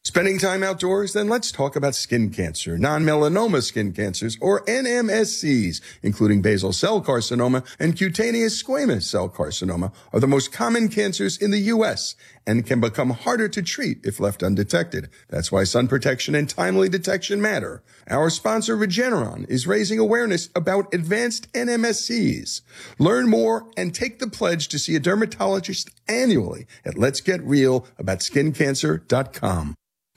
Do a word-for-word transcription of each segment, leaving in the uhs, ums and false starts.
Spending time outdoors? Then let's talk about skin cancer. Non-melanoma skin cancers, or N M S Cs, including basal cell carcinoma and cutaneous squamous cell carcinoma, are the most common cancers in the U S and can become harder to treat if left undetected. That's why sun protection and timely detection matter. Our sponsor, Regeneron, is raising awareness about advanced N M S Cs. Learn more and take the pledge to see a dermatologist annually at lets get real about skin cancer dot com.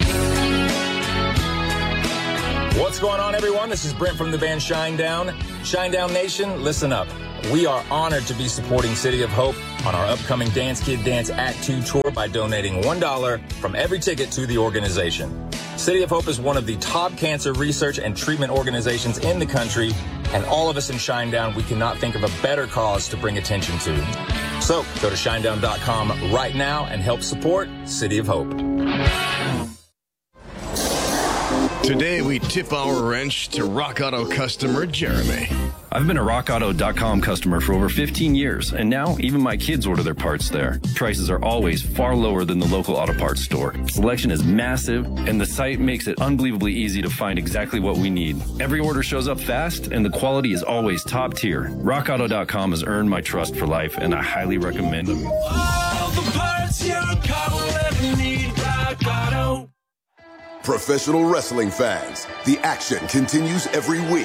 What's going on, everyone? This is Brent from the band Shinedown. Shinedown Nation, listen up. We are honored to be supporting City of Hope on our upcoming Dance Kid Dance Act two tour by donating one dollar from every ticket to the organization. City of Hope is one of the top cancer research and treatment organizations in the country, and all of us in Shinedown, we cannot think of a better cause to bring attention to. So go to shinedown dot com right now and help support City of Hope. Today, we tip our wrench to Rock Auto customer Jeremy. I've been a rock auto dot com customer for over fifteen years, and now even my kids order their parts there. Prices are always far lower than the local auto parts store. Selection is massive, and the site makes it unbelievably easy to find exactly what we need. Every order shows up fast, and the quality is always top tier. rock auto dot com has earned my trust for life, and I highly recommend them. All the parts your car will ever need, Rock Auto. Professional wrestling fans, the action continues every week.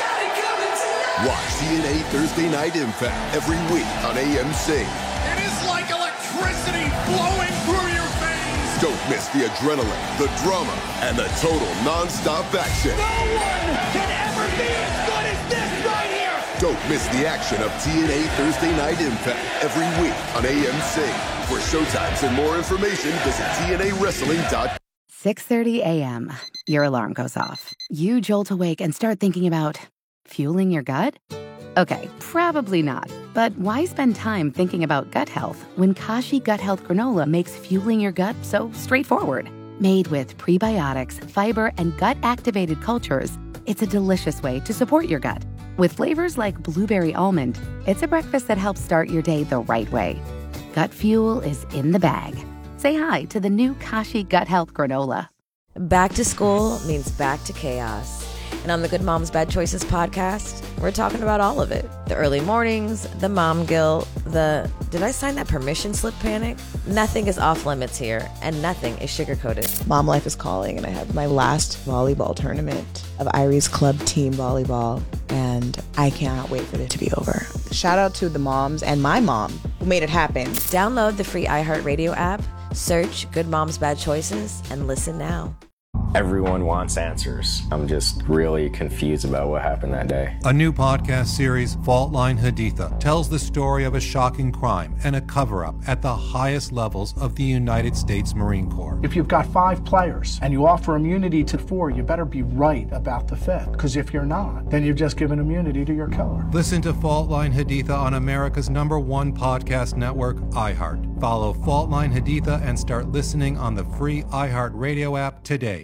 Watch T N A Thursday Night Impact every week on A M C. It is like electricity flowing through your veins. Don't miss the adrenaline, the drama, and the total non-stop action. No one can ever be as good as this right here. Don't miss the action of T N A Thursday Night Impact every week on A M C. For showtimes and more information, visit T N A wrestling dot com. six thirty a.m. Your alarm goes off. You jolt awake and start thinking about fueling your gut? Okay, probably not. But why spend time thinking about gut health when Kashi Gut Health Granola makes fueling your gut so straightforward? Made with prebiotics, fiber, and gut-activated cultures, it's a delicious way to support your gut. With flavors like blueberry almond, it's a breakfast that helps start your day the right way. Gut fuel is in the bag. Say hi to the new Kashi Gut Health Granola. Back to school means back to chaos. And on the Good Moms Bad Choices podcast, we're talking about all of it. The early mornings, the mom guilt, the did I sign that permission slip panic? Nothing is off limits here, and nothing is sugar-coated. Mom life is calling, and I have my last volleyball tournament of Irie's Club Team Volleyball, and I cannot wait for it to be over. Shout out to the moms and my mom who made it happen. Download the free iHeartRadio app, search Good Moms Bad Choices, and listen now. Everyone wants answers. I'm just really confused about what happened that day. A new podcast series, Fault Line Haditha, tells the story of a shocking crime and a cover-up at the highest levels of the United States Marine Corps. If you've got five players and you offer immunity to four, you better be right about the fifth. Because if you're not, then you've just given immunity to your killer. Listen to Fault Line Haditha on America's number one podcast network, iHeart. Follow Fault Line Haditha and start listening on the free iHeartRadio app today.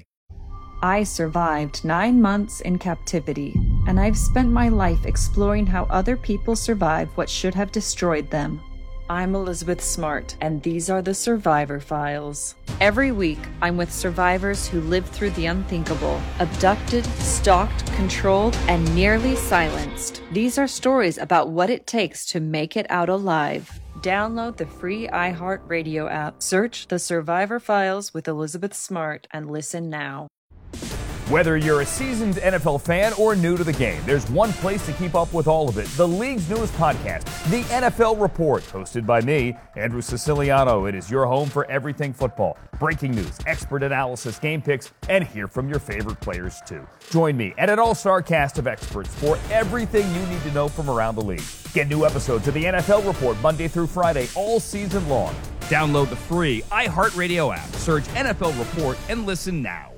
I survived nine months in captivity, and I've spent my life exploring how other people survive what should have destroyed them. I'm Elizabeth Smart, and these are the Survivor Files. Every week, I'm with survivors who lived through the unthinkable, abducted, stalked, controlled, and nearly silenced. These are stories about what it takes to make it out alive. Download the free iHeartRadio app, search The Survivor Files with Elizabeth Smart, and listen now. Whether you're a seasoned N F L fan or new to the game, there's one place to keep up with all of it. The league's newest podcast, The N F L Report, hosted by me, Andrew Siciliano. It is your home for everything football. Breaking news, expert analysis, game picks, and hear from your favorite players, too. Join me and an all-star cast of experts for everything you need to know from around the league. Get new episodes of The N F L Report Monday through Friday all season long. Download the free iHeartRadio app, search N F L Report, and listen now.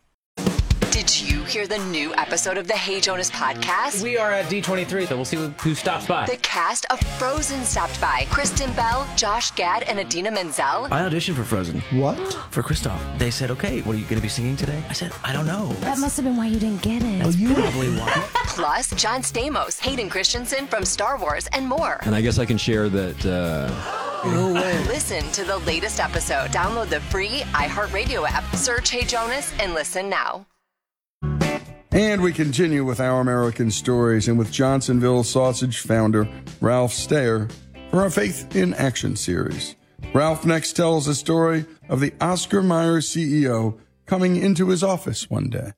Did you hear the new episode of the Hey Jonas podcast? We are at D twenty-three, so we'll see who stops by. The cast of Frozen stopped by. Kristen Bell, Josh Gad, and Idina Menzel. I auditioned for Frozen. What? For Kristoff. They said, okay, what are you going to be singing today? I said, I don't know. That must have been why you didn't get it. That's oh, probably why. Plus, John Stamos, Hayden Christensen from Star Wars, and more. And I guess I can share that... Uh... No way. Listen to the latest episode. Download the free iHeartRadio app. Search Hey Jonas and listen now. And we continue with Our American Stories and with Johnsonville Sausage founder Ralph Steyer for our Faith in Action series. Ralph next tells a story of the Oscar Mayer C E O coming into his office one day.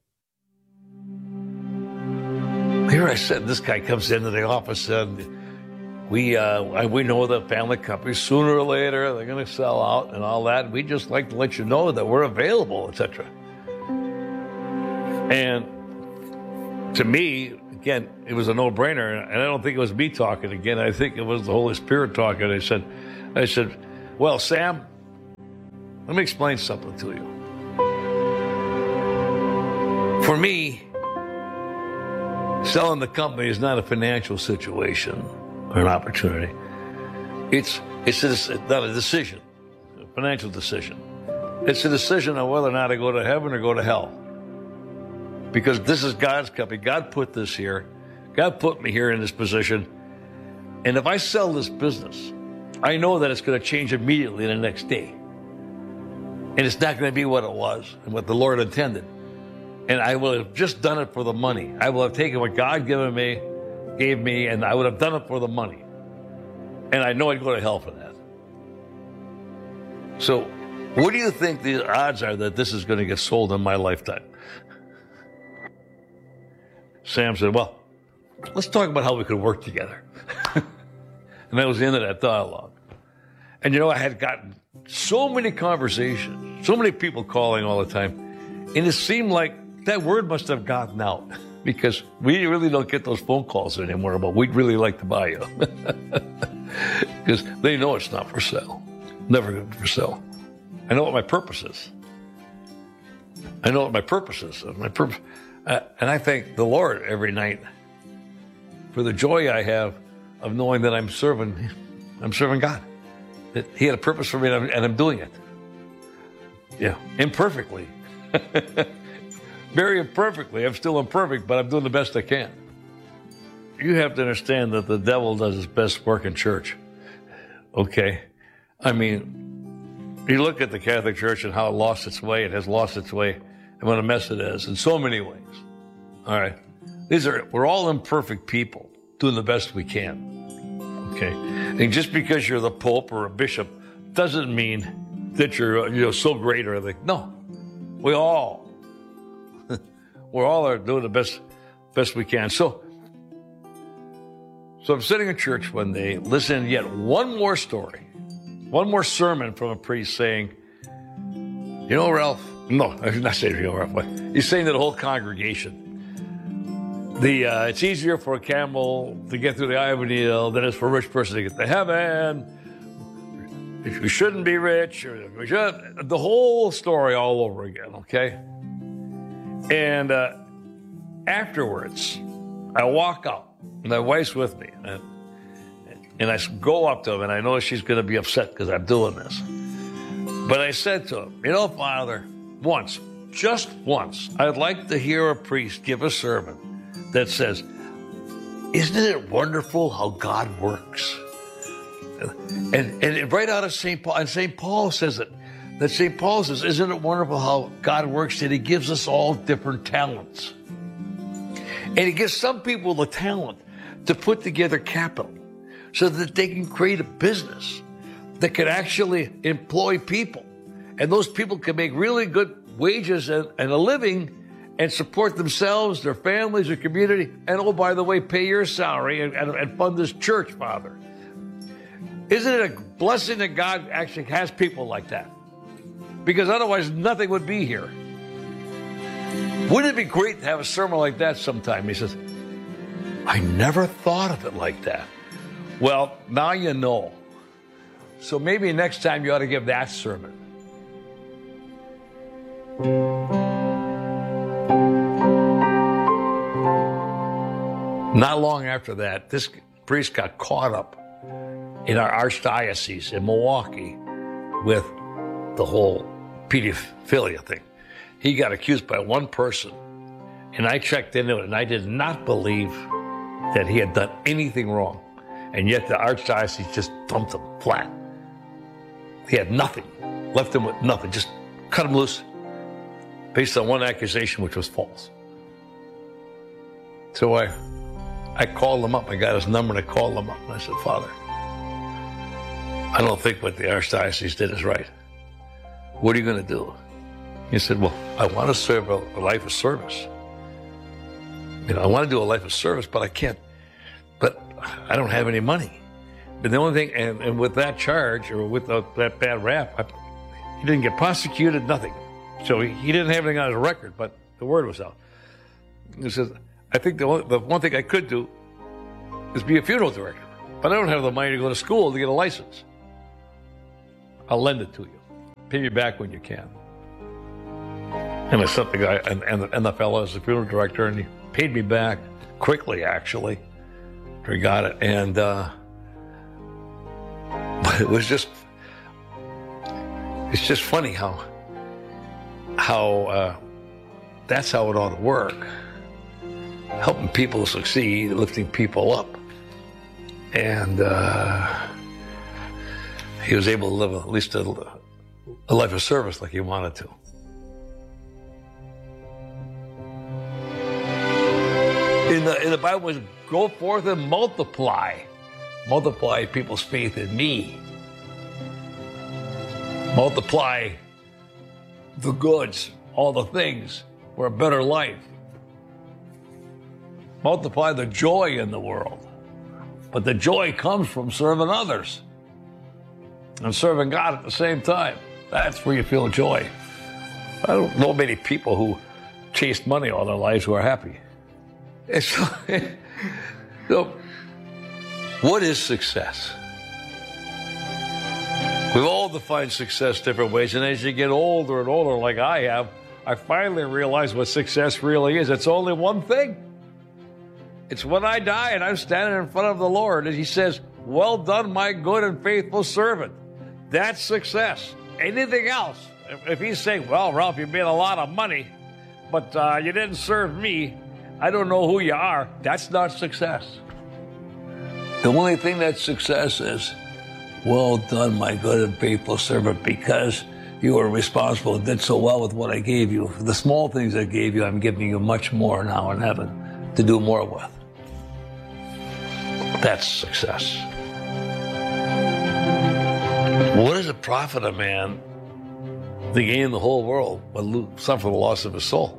Here I said, this guy comes into the office and we uh, we know the family company, sooner or later, they're going to sell out and all that. We just like to let you know that we're available, et cetera. And to me, again, it was a no-brainer, and I don't think it was me talking again. I think it was the Holy Spirit talking. I said, I said, well, Sam, let me explain something to you. For me, selling the company is not a financial situation or an opportunity. It's it's, a, it's not a decision, a financial decision. It's a decision of whether or not I go to heaven or go to hell. Because this is God's company. God put this here. God put me here in this position. And if I sell this business, I know that it's going to change immediately the next day. And it's not going to be what it was and what the Lord intended. And I will have just done it for the money. I will have taken what God given me, gave me, and I would have done it for the money. And I know I'd go to hell for that. So what do you think the odds are that this is going to get sold in my lifetime? Sam said, well, let's talk about how we could work together. And that was the end of that dialogue. And, you know, I had gotten so many conversations, so many people calling all the time. And it seemed like that word must have gotten out because we really don't get those phone calls anymore about we'd really like to buy you. Because they know it's not for sale. Never good for sale. I know what my purpose is. I know what my purpose is. My purpose. Uh, and I thank the Lord every night for the joy I have of knowing that I'm serving, I'm serving God. That He had a purpose for me, and I'm, and I'm doing it. Yeah, imperfectly, very imperfectly. I'm still imperfect, but I'm doing the best I can. You have to understand that the devil does his best work in church. Okay, I mean, you look at the Catholic Church and how it lost its way. It has lost its way. And what a mess it is in so many ways. All right. These are, we're all imperfect people doing the best we can. Okay. And just because you're the Pope or a bishop doesn't mean that you're, you know, so great or anything. No. We all, we're all are doing the best, best we can. So, so I'm sitting in church one day, listening to yet one more story, one more sermon from a priest saying, you know, Ralph, no, I'm not saying real rough way. He's saying to the whole congregation, the uh, it's easier for a camel to get through the eye of a needle than it is for a rich person to get to heaven. We shouldn't be rich. Or we should, the whole story all over again, okay? And uh, afterwards, I walk out. My wife's with me. And, and I go up to him, and I know she's going to be upset because I'm doing this. But I said to him, you know, Father, once, just once, I'd like to hear a priest give a sermon that says, isn't it wonderful how God works? And, and right out of Saint Paul, and Saint Paul says it, that Saint Paul says, isn't it wonderful how God works, that He gives us all different talents. And He gives some people the talent to put together capital so that they can create a business that can actually employ people. And those people can make really good wages and, and a living and support themselves, their families, their community, and oh, by the way, pay your salary and, and, and fund this church, Father. Isn't it a blessing that God actually has people like that? Because otherwise nothing would be here. Wouldn't it be great to have a sermon like that sometime? He says, I never thought of it like that. Well, now you know. So maybe next time you ought to give that sermon. Not long after that, this priest got caught up in our archdiocese in Milwaukee with the whole pedophilia thing. He got accused by one person, and I checked into it, and I did not believe that he had done anything wrong. And yet the archdiocese just dumped him flat. He had nothing. Left him with nothing. Just cut him loose based on one accusation, which was false. So I, I called him up. I got his number and I called him up. And I said, Father, I don't think what the Archdiocese did is right. What are you going to do? He said, well, I want to serve a, a life of service. You know, I want to do a life of service, but I can't. But I don't have any money. But the only thing, and, and with that charge, or with the, that bad rap, I, he didn't get prosecuted, nothing. So he, he didn't have anything on his record, but the word was out. He says, I think the, only, the one thing I could do is be a funeral director, but I don't have the money to go to school to get a license. I'll lend it to you. Pay me back when you can. And I sent the guy, and, and, the, and the fellow is the funeral director, and he paid me back quickly, actually, after he got it. And, uh, but it was just, it's just funny how, how, uh, that's how it ought to work. Helping people succeed, lifting people up. And, uh, he was able to live at least a, a life of service like he wanted to. In the, in the Bible, it was go forth and multiply. Multiply people's faith in me. Multiply the goods, all the things for a better life. Multiply the joy in the world. But the joy comes from serving others and serving God at the same time. That's where you feel joy. I don't know many people who chased money all their lives who are happy. And so, so, what is success? We've all defined success different ways, and as you get older and older, like I have, I finally realized what success really is. It's only one thing. It's when I die and I'm standing in front of the Lord, and He says, well done, my good and faithful servant. That's success. Anything else, if, if He's saying, well, Ralph, you made a lot of money, but uh, you didn't serve me, I don't know who you are, that's not success. The only thing that's success is, well done, my good and faithful servant, because you were responsible and did so well with what I gave you. The small things I gave you, I'm giving you much more now in heaven to do more with. That's success. What does it profit a man to gain the whole world but suffer the loss of his soul?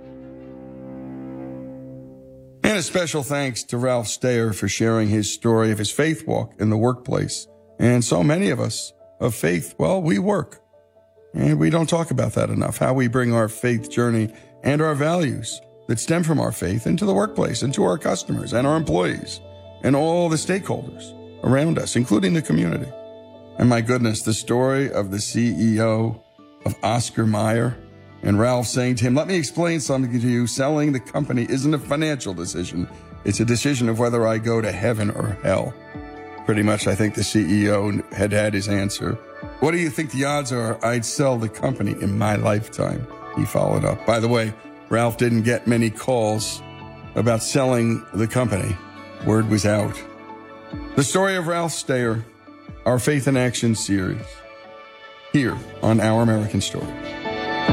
And a special thanks to Ralph Steyer for sharing his story of his faith walk in the workplace. And so many of us of faith, well, we work. And we don't talk about that enough, how we bring our faith journey and our values that stem from our faith into the workplace, into our customers and our employees and all the stakeholders around us, including the community. And my goodness, the story of the C E O of Oscar Mayer and Ralph saying to him, let me explain something to you. Selling the company isn't a financial decision. It's a decision of whether I go to heaven or hell. Pretty much, I think the C E O had had his answer. What do you think the odds are I'd sell the company in my lifetime? He followed up. By the way, Ralph didn't get many calls about selling the company. Word was out. The story of Ralph Steyer, our Faith in Action series, here on Our American Story.